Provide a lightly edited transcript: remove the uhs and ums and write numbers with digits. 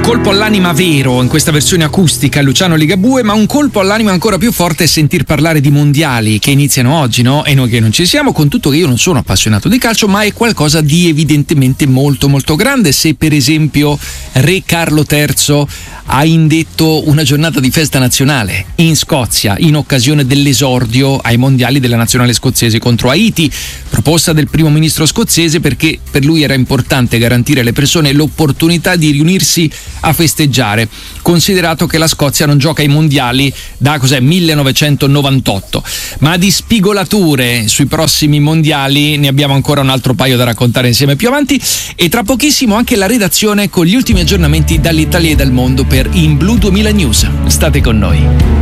colpo all'anima vero in questa versione acustica Luciano Ligabue, ma un colpo all'anima ancora più forte è sentir parlare di mondiali che iniziano oggi, no? E noi che non ci siamo, con tutto che io non sono appassionato di calcio, ma è qualcosa di evidentemente molto molto grande. Se per esempio Re Carlo III ha indetto una giornata di festa nazionale in Scozia in occasione dell'esordio ai mondiali della nazionale scozzese contro Haiti, proposta del primo ministro scozzese perché per lui era importante garantire alle persone l'opportunità di riunirsi a festeggiare, considerato che la Scozia non gioca ai mondiali da 1998. Ma di spigolature sui prossimi mondiali ne abbiamo ancora un altro paio da raccontare insieme più avanti, e tra pochissimo anche la redazione con gli ultimi aggiornamenti dall'Italia e dal mondo per In Blu 2000 News. State con noi.